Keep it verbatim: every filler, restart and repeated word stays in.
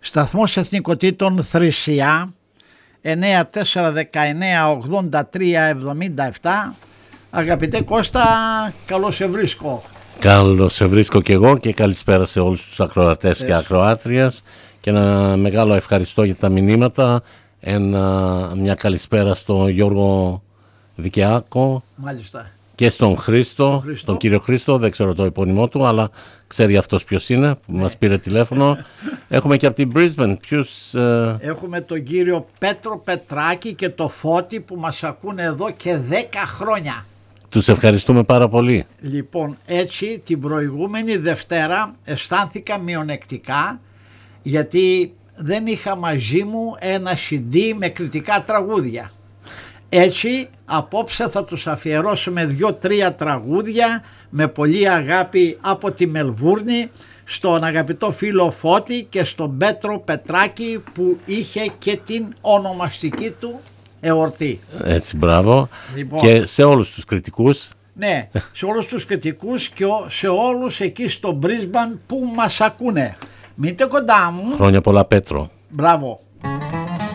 Σταθμός Εθνικοτήτων Θρησιά εννιά τέσσερα δεκαεννιά ογδόντα τρία εβδομήντα επτά. Αγαπητέ Κώστα, καλώς σε βρίσκω. Καλώς σε βρίσκω και εγώ και καλησπέρα σε όλους τους ακροατές Ες. και ακροάτριας και ένα μεγάλο ευχαριστώ για τα μηνύματα. Ένα, μια καλησπέρα στον Γιώργο Δικαιάκο. Μάλιστα. Και στον Χρήστο, Χρήστο, τον κύριο Χρήστο, δεν ξέρω το επώνυμό του, αλλά ξέρει αυτός ποιος είναι, που ναι. μας πήρε τηλέφωνο. Έχουμε και από την Brisbane, ποιους... Ε... Έχουμε τον κύριο Πέτρο Πετράκη και το Φώτη που μας ακούνε εδώ και δέκα χρόνια. Τους ευχαριστούμε πάρα πολύ. Λοιπόν, έτσι την προηγούμενη Δευτέρα αισθάνθηκα μειονεκτικά γιατί δεν είχα μαζί μου ένα σι ντι με κριτικά τραγούδια. Έτσι απόψε θα τους αφιερώσουμε δύο-τρία τραγούδια με πολύ αγάπη από τη Μελβούρνη στον αγαπητό φίλο Φώτη και στον Πέτρο Πετράκη που είχε και την ονομαστική του εορτή. Έτσι, μπράβο. Λοιπόν, και σε όλους τους κριτικούς. Ναι, σε όλους τους κριτικούς και σε όλους εκεί στο Brisbane που μας ακούνε. Μείνετε κοντά μου. Χρόνια πολλά, Πέτρο. Μπράβο.